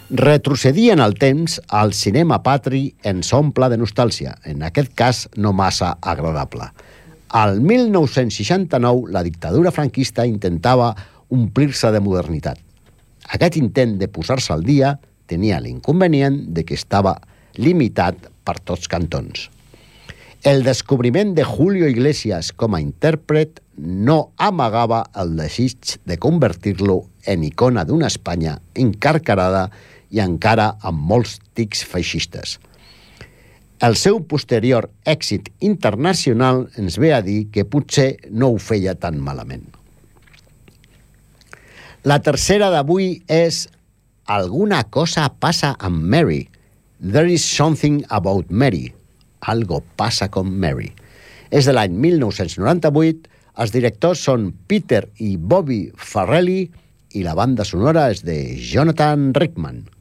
Retrocedir en el temps, al cinema patri ens omple de nostàlgia, en aquest cas no massa agradable. Al 1969, la dictadura franquista intentava omplir-se de modernitat. Aquest intent de posar-se al dia tenia l'inconvenient de que estava limitat per tots cantons. El descobriment de Julio Iglesias com a intèrpret no amagava el desig de convertir-lo en icona d'una Espanya encarcarada i encara amb molts tics feixistes. El seu posterior èxit internacional ens ve a dir que potser no ho feia tan malament. La tercera d'avui és Alguna cosa passa amb Mary. There is something about Mary. Algo passa con Mary. És de l'any 1998, els directors són Peter i Bobby Farrelly i la banda sonora és de Jonathan Rickman.